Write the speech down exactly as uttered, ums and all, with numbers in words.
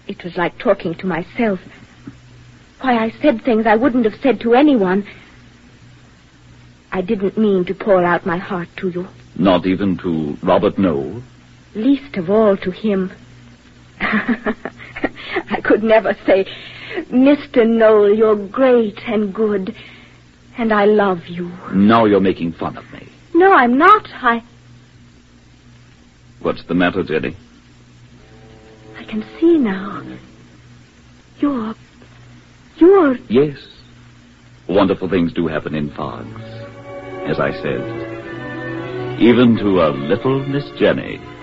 It was like talking to myself. Why, I said things I wouldn't have said to anyone. I didn't mean to pour out my heart to you. Not even to Robert Knoll? Least of all to him. I could never say, Mister Knoll, you're great and good, and I love you. Now you're making fun of me. No, I'm not. I... What's the matter, Jenny? I can see now. You're... You're... Yes. Wonderful things do happen in fogs. As I said, even to a little Miss Jenny.